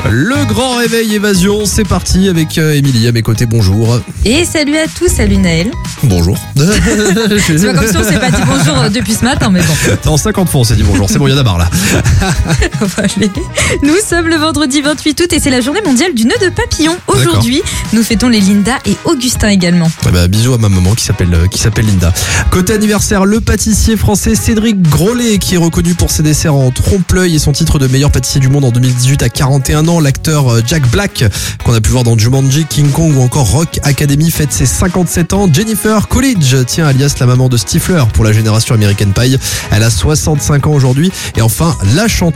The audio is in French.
Le grand réveil évasion, c'est parti avec Émilie à mes côtés, bonjour. Et salut à tous, salut Naël. Bonjour. C'est pas comme si on s'est pas dit bonjour depuis ce matin, mais bon. En 50 fois on s'est dit bonjour, c'est bon, il y en a marre là. Nous sommes le vendredi 28 août et c'est la journée mondiale du nœud de papillon. Aujourd'hui, nous fêtons les Linda et Augustin également. Bisous à ma maman qui s'appelle Linda. Côté anniversaire, le pâtissier français Cédric Grolet qui est reconnu pour ses desserts en trompe-l'œil et son titre de meilleur pâtissier du monde en 2018 à 41 ans. L'acteur Jack Black qu'on a pu voir dans Jumanji, King Kong ou encore Rock Academy fête ses 57 ans. Jennifer Coolidge, alias la maman de Stifler pour la génération American Pie. Elle a 65 ans aujourd'hui. Et enfin, la chanteuse